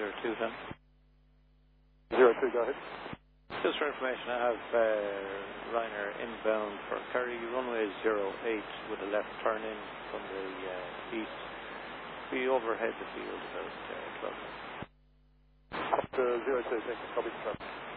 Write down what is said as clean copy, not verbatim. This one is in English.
02 then. 02, go ahead. Just for information, I have Ryanair inbound for Kerry, runway 08 with a left turn in from the east. Be overhead the field about 12 minutes. 02, thank you. Copy,